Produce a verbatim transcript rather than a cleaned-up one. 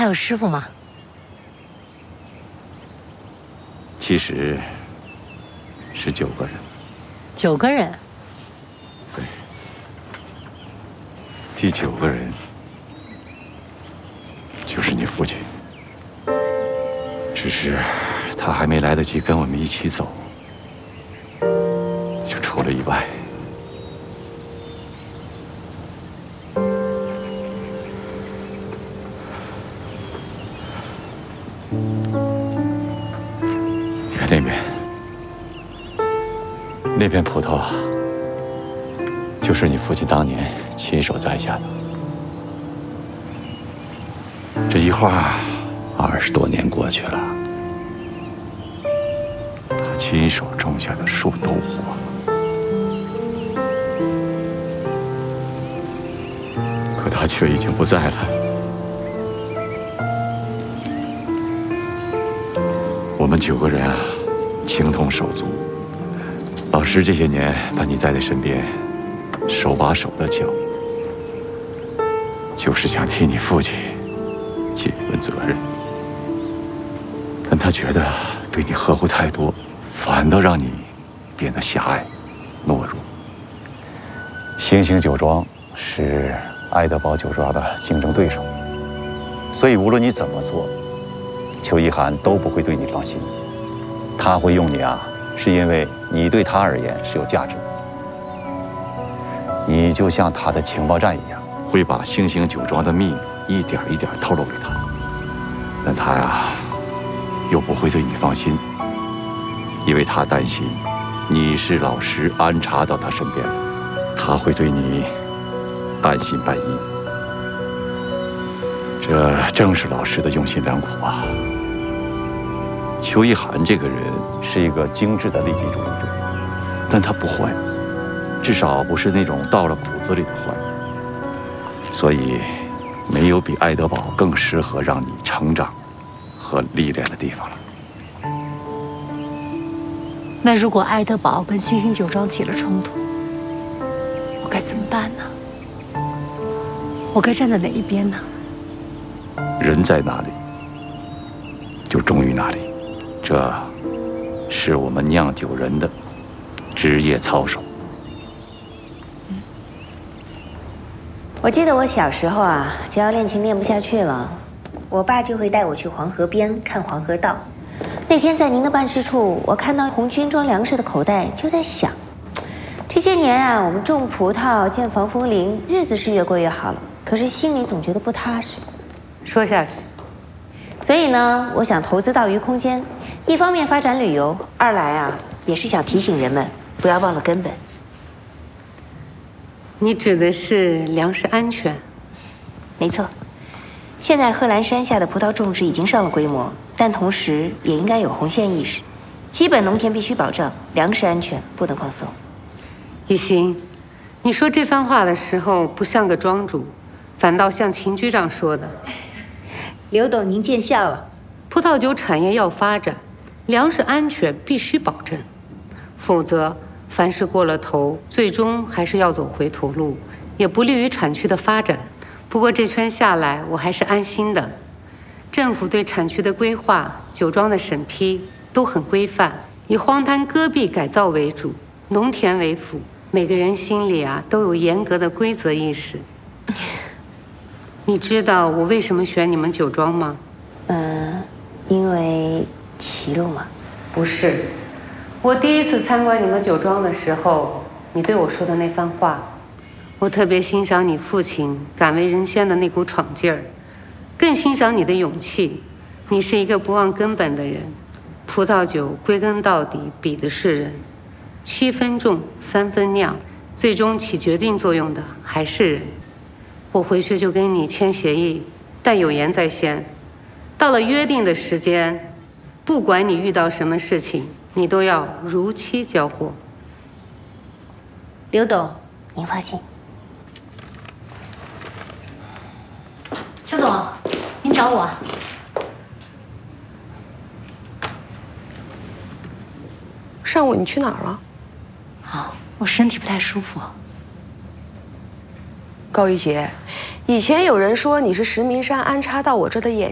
还有师傅吗？ 其实是九个人。 九个人？ 对。第九个人就是你父亲。只是他还没来得及跟我们一起走，就出了意外。 那边，那片葡萄，就是你父亲当年亲手栽下的。这一晃，二十多年过去了，他亲手种下的树都活了，可他却已经不在了。我们九个人啊。 情同手足，老师这些年把你带在身边，手把手的教，就是想替你父亲尽一份责任。但他觉得对你呵护太多，反倒让你变得狭隘、懦弱。星星酒庄是爱德堡酒庄的竞争对手，所以无论你怎么做，邱一涵都不会对你放心。 他会用你啊，是因为你对他而言是有价值的。你就像他的情报站一样，会把星星酒庄的秘密一点一点透露给他。但他呀，又不会对你放心，因为他担心你是老石安插到他身边的，他会对你半信半疑。这正是老石的用心良苦啊。 邱一涵这个人是一个精致的利己主义者，但他不坏，至少不是那种到了骨子里的坏。所以，没有比爱德堡更适合让你成长和历练的地方了。 那如果爱德堡跟星星酒庄起了冲突，我该怎么办呢？我该站在哪一边呢？ 人在哪里，就忠于哪里。 这，是我们酿酒人的职业操守。 我记得我小时候啊，只要练琴练不下去了，我爸就会带我去黄河边看黄河道。那天在您的办事处，我看到红军装粮食的口袋，就在想，这些年啊，我们种葡萄、建防风林，日子是越过越好了，可是心里总觉得不踏实。 说下去。 所以呢，我想投资到鱼空间，一方面发展旅游，二来啊，也是想提醒人们不要忘了根本。 你指的是粮食安全？ 没错，现在贺兰山下的葡萄种植已经上了规模，但同时也应该有红线意识，基本农田必须保障，粮食安全不能放松。 一心，你说这番话的时候不像个庄主，反倒像秦局长说的。 刘董，您见笑了。 葡萄酒产业要发展，粮食安全必须保证，否则凡事过了头，最终还是要走回头路，也不利于产区的发展。不过这圈下来，我还是安心的。政府对产区的规划、酒庄的审批都很规范，以荒滩戈壁改造为主，农田为辅，每个人心里啊都有严格的规则意识。你知道我为什么选你们酒庄吗？ 嗯，因为齐路吗？ 不是，我第一次参观你们酒庄的时候，你对我说的那番话，我特别欣赏你父亲敢为人先的那股闯劲儿，更欣赏你的勇气。你是一个不忘根本的人。葡萄酒归根到底比的是人，七分种，三分酿，最终起决定作用的还是人。 我回去就跟你签协议，但有言在先，到了约定的时间，不管你遇到什么事情，你都要如期交货。 刘董，您放心。 邱总，您找我？ 上午你去哪儿了？ 啊，我身体不太舒服。 高玉洁，以前有人说你是石明山安插到我这的眼